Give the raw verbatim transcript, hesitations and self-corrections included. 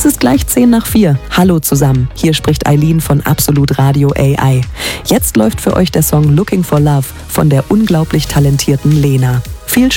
Es ist gleich zehn nach vier. Hallo zusammen, hier spricht Eileen von Absolut Radio A I. Jetzt läuft für euch der Song Looking for Love von der unglaublich talentierten Lena. Viel